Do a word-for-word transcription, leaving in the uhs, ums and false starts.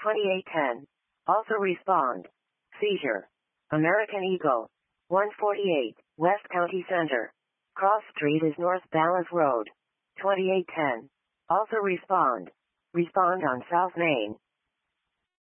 twenty-eight ten. Also respond. Seizure. American Eagle. one forty-eight, West County Center. Cross Street is North Balance Road. twenty-eight ten. Also respond. Respond on South Main.